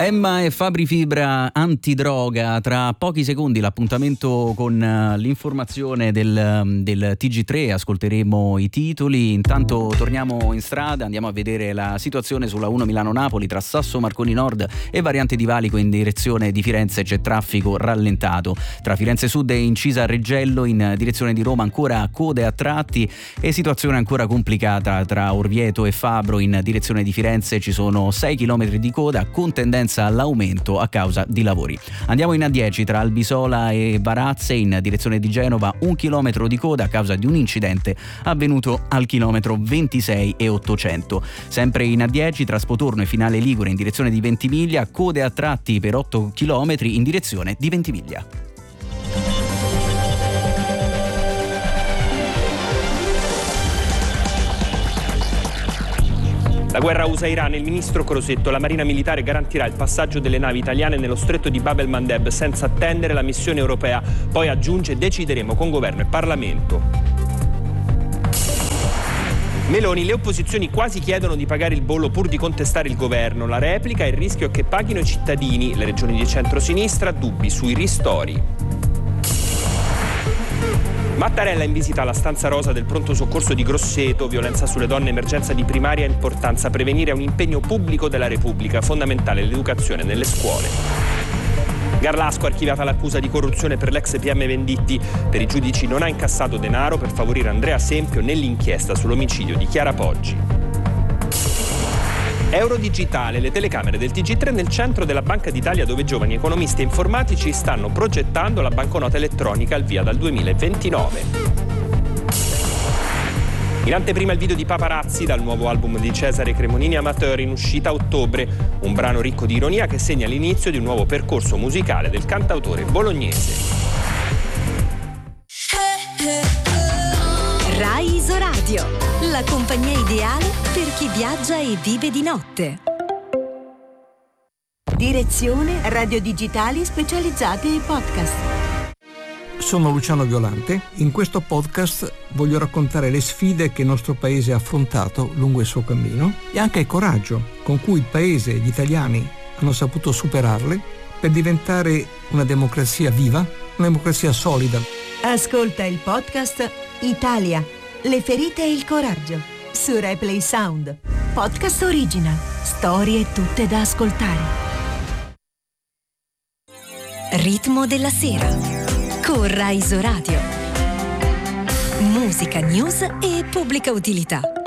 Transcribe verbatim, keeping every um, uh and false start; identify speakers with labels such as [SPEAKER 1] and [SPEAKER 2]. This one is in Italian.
[SPEAKER 1] Emma e Fabri Fibra, antidroga. Tra pochi secondi l'appuntamento con uh, l'informazione del, um, del T G tre, ascolteremo i titoli. Intanto torniamo in strada, andiamo a vedere la situazione sulla uno Milano-Napoli tra Sasso Marconi Nord e variante di Valico in direzione di Firenze. C'è traffico rallentato. Tra Firenze Sud e Incisa Reggello in direzione di Roma ancora code a tratti e situazione ancora complicata tra Orvieto e Fabro in direzione di Firenze. Ci sono sei chilometri di coda con tendenza all'aumento a causa di lavori. Andiamo in A dieci tra Albisola e Varazze in direzione di Genova, un chilometro di coda a causa di un incidente avvenuto al chilometro ventisei e ottocento. Sempre in A dieci tra Spotorno e Finale Ligure in direzione di Ventimiglia, code a tratti per otto chilometri in direzione di Ventimiglia.
[SPEAKER 2] La guerra U S A-Iran, il ministro Crosetto, la Marina Militare garantirà il passaggio delle navi italiane nello stretto di Bab el-Mandeb senza attendere la missione europea. Poi aggiunge: decideremo con governo e Parlamento. Meloni, le opposizioni quasi chiedono di pagare il bollo pur di contestare il governo. La replica: il rischio è che paghino i cittadini. Le regioni di centrosinistra, dubbi sui ristori. Mattarella in visita alla stanza rosa del pronto soccorso di Grosseto. Violenza sulle donne, emergenza di primaria importanza. Prevenire è un impegno pubblico della Repubblica. Fondamentale l'educazione nelle scuole. Garlasco, archiviata l'accusa di corruzione per l'ex P M Venditti. Per i giudici non ha incassato denaro per favorire Andrea Sempio nell'inchiesta sull'omicidio di Chiara Poggi. Eurodigitale, le telecamere del T G tre nel centro della Banca d'Italia, dove giovani economisti e informatici stanno progettando la banconota elettronica al via dal duemilaventinove. In anteprima il video di Paparazzi dal nuovo album di Cesare Cremonini Amateur in uscita a ottobre, un brano ricco di ironia che segna l'inizio di un nuovo percorso musicale del cantautore bolognese.
[SPEAKER 3] Rai Isoradio, la compagnia ideale per chi viaggia e vive di notte. Direzione Radio Digitali specializzate e podcast.
[SPEAKER 4] Sono Luciano Violante. In questo podcast voglio raccontare le sfide che il nostro paese ha affrontato lungo il suo cammino e anche il coraggio con cui il paese e gli italiani hanno saputo superarle per diventare una democrazia viva, una democrazia solida.
[SPEAKER 3] Ascolta il podcast Italia, le ferite e il coraggio su Replay Sound. Podcast original, storie tutte da ascoltare. Ritmo della sera con Rai Isoradio. Musica, news e pubblica utilità.